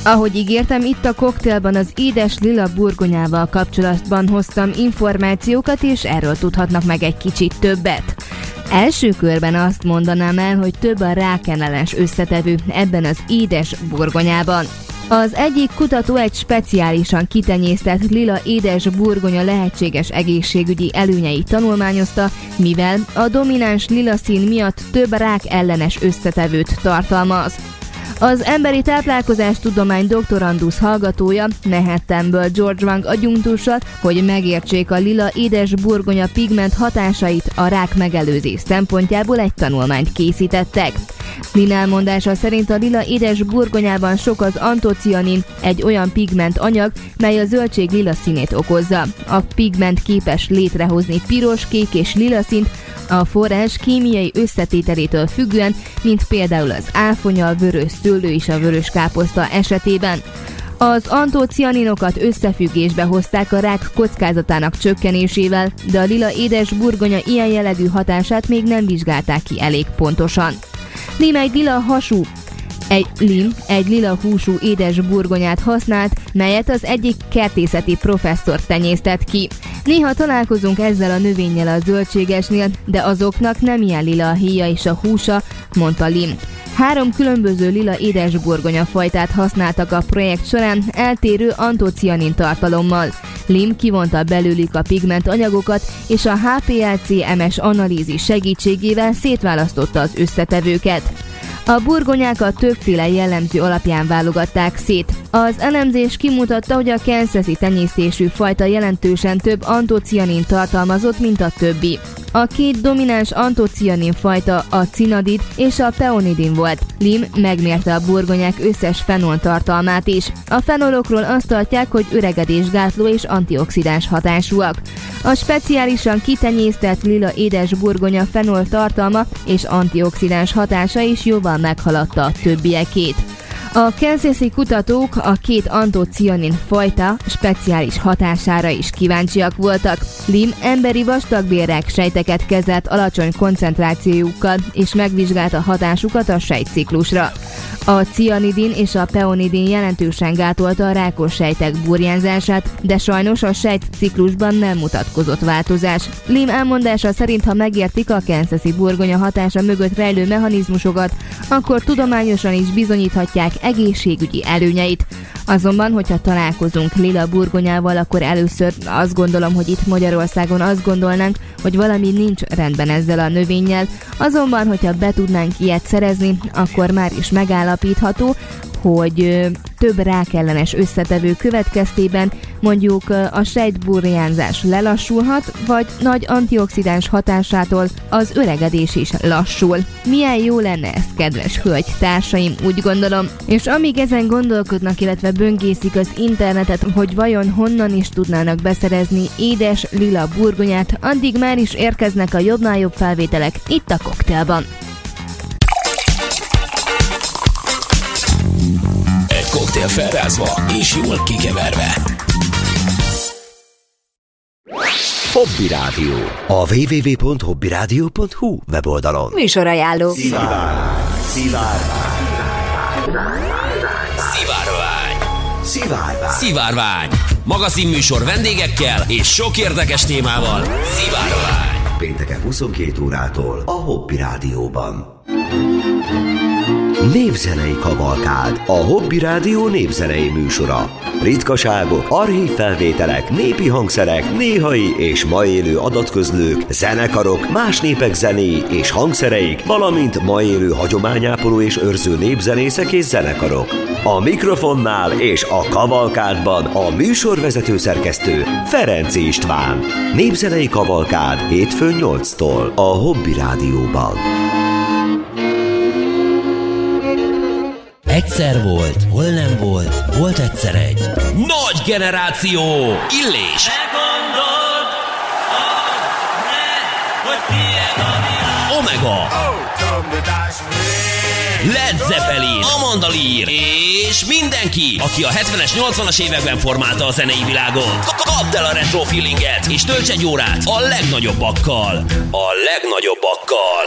Ahogy ígértem, itt a koktélban az édes lila burgonyával kapcsolatban hoztam információkat, és erről tudhatnak meg egy kicsit többet. Első körben azt mondanám el, hogy több a rákellenes összetevő ebben az édes burgonyában. Az egyik kutató egy speciálisan kitenyésztett lila édes burgonya lehetséges egészségügyi előnyeit tanulmányozta, mivel a domináns lila szín miatt több rák ellenes összetevőt tartalmaz. Az emberi táplálkozástudomány doktorandusz hallgatója Manhattanből George Wang adjunktussal, hogy megértsék a lila édes burgonya pigment hatásait a rák megelőzés szempontjából egy tanulmányt készítettek. Lin elmondása szerint a lila édes burgonyában sok az antocianin, egy olyan pigment anyag, mely a zöldség lila színét okozza. A pigment képes létrehozni piros, kék és lila színt, a forrás kémiai összetételétől függően, mint például az áfonya, a vörös szőlő és a vörös káposzta esetében. Az antocianinokat összefüggésbe hozták a rák kockázatának csökkenésével, de a lila édes burgonya ilyen jellegű hatását még nem vizsgálták ki elég pontosan. Lim egy lila húsú édes burgonyát használt, melyet az egyik kertészeti professzor tenyésztett ki. Néha találkozunk ezzel a növényel a zöldségesnél, de azoknak nem ilyen lila a héja és a húsa, mondta Lim. 3 különböző lila édes burgonya fajtát használtak a projekt során eltérő antocianin tartalommal. Lim kivonta belőlük a pigment anyagokat, és a HPLC-MS analízis segítségével szétválasztotta az összetevőket. A burgonyákat többféle jellemző alapján válogatták szét. Az elemzés kimutatta, hogy a kansasi tenyésztésű fajta jelentősen több antocianin tartalmazott, mint a többi. A 2 domináns antocianin fajta a cinadid és a peonidin volt. Lim megmérte a burgonyák összes fenol tartalmát is. A fenolokról azt tartják, hogy öregedésgátló és antioxidáns hatásúak. A speciálisan kitenyésztett lila édes burgonya fenol tartalma és antioxidáns hatása is jóval meghaladta a többiekét. A kansasi kutatók a 2 antocianin fajta speciális hatására is kíváncsiak voltak. Lim emberi vastagbélrák sejteket kezelt alacsony koncentrációjukkal, és megvizsgálta hatásukat a sejtciklusra. A cianidin és a peonidin jelentősen gátolta a rákos sejtek burjánzását, de sajnos a sejtciklusban nem mutatkozott változás. Lim elmondása szerint, ha megértik a kansasi burgonya hatása mögött rejlő mechanizmusokat, akkor tudományosan is bizonyíthatják egészségügyi előnyeit. Azonban, hogyha találkozunk lila burgonyával, akkor először azt gondolom, hogy itt Magyarországon azt gondolnánk, hogy valami nincs rendben ezzel a növényel. Azonban, hogyha be tudnánk ilyet szerezni, akkor már is megállapítható, hogy több rákellenes összetevő következtében mondjuk a sejtburjánzás lelassulhat, vagy nagy antioxidáns hatásától az öregedés is lassul. Milyen jó lenne ez, kedves hölgytársaim, úgy gondolom. És amíg ezen gondolkodnak, illetve böngészik az internetet, hogy vajon honnan is tudnának beszerezni édes lila burgonyát, addig már is érkeznek a jobbnál jobb felvételek itt a koktélban. Egy koktél felrázva és jól kikeverve. Hobby Rádió. A www.hobbyradio.hu weboldalon. Műsorajánló. Szivárvány. Magazinműsor vendégekkel és sok érdekes témával. Szivárvány. Pénteken 22 órától a Hobby Rádióban. Népzenei kavalkád, a Hobby Rádió népzenei műsora. Ritkaságok, archív felvételek, népi hangszerek, néhai és ma élő adatközlők, zenekarok, más népek zenéi és hangszereik, valamint ma élő hagyományápoló és őrző népzenészek és zenekarok. A mikrofonnál és a kavalkádban a műsorvezető szerkesztő Ferenczy István. Népzenei kavalkád hétfőn 8-tól a Hobby Rádióban. Egyszer volt, hol nem volt, volt egyszer egy nagy generáció, Illés. Megmondod, hogy tiéd a világ. Omega. Led Zeppelin, Amanda Lear és mindenki, aki a 70-es, 80-as években formálta a zenei világot. Kapd el a retro feelinget és tölts egy órát a legnagyobbakkal.